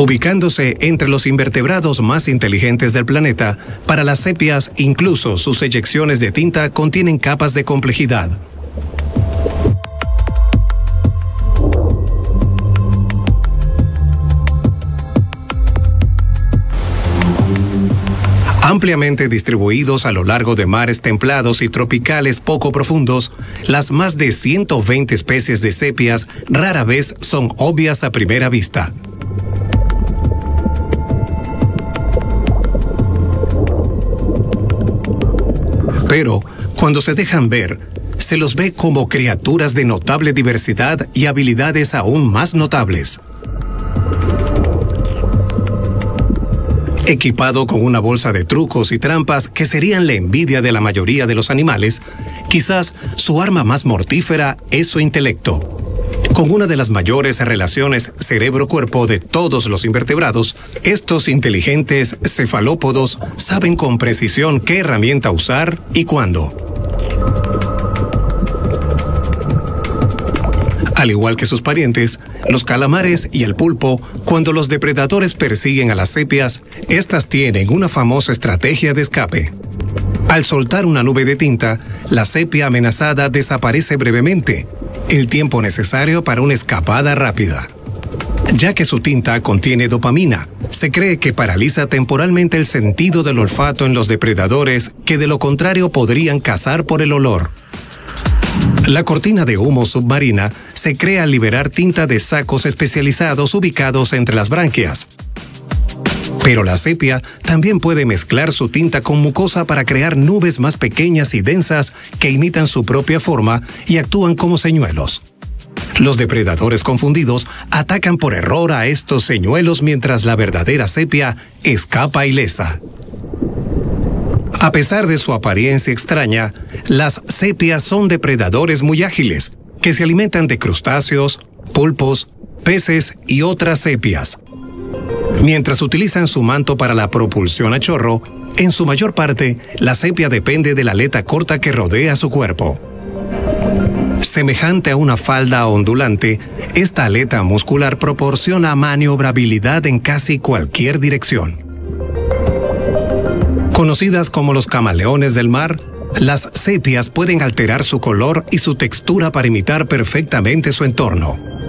Ubicándose entre los invertebrados más inteligentes del planeta, para las sepias incluso sus eyecciones de tinta contienen capas de complejidad. Ampliamente distribuidos a lo largo de mares templados y tropicales poco profundos, las más de 120 especies de sepias rara vez son obvias a primera vista. Pero, cuando se dejan ver, se los ve como criaturas de notable diversidad y habilidades aún más notables. Equipado con una bolsa de trucos y trampas que serían la envidia de la mayoría de los animales, quizás su arma más mortífera es su intelecto. Con una de las mayores relaciones cerebro-cuerpo de todos los invertebrados, estos inteligentes cefalópodos saben con precisión qué herramienta usar y cuándo. Al igual que sus parientes, los calamares y el pulpo, cuando los depredadores persiguen a las sepias, estas tienen una famosa estrategia de escape. Al soltar una nube de tinta, la sepia amenazada desaparece brevemente, el tiempo necesario para una escapada rápida. Ya que su tinta contiene dopamina, se cree que paraliza temporalmente el sentido del olfato en los depredadores que de lo contrario podrían cazar por el olor. La cortina de humo submarina se crea al liberar tinta de sacos especializados ubicados entre las branquias. Pero la sepia también puede mezclar su tinta con mucosa para crear nubes más pequeñas y densas que imitan su propia forma y actúan como señuelos. Los depredadores confundidos atacan por error a estos señuelos mientras la verdadera sepia escapa ilesa. A pesar de su apariencia extraña, las sepias son depredadores muy ágiles, que se alimentan de crustáceos, pulpos, peces y otras sepias. Mientras utilizan su manto para la propulsión a chorro, en su mayor parte, la sepia depende de la aleta corta que rodea su cuerpo. Semejante a una falda ondulante, esta aleta muscular proporciona maniobrabilidad en casi cualquier dirección. Conocidas como los camaleones del mar, las sepias pueden alterar su color y su textura para imitar perfectamente su entorno.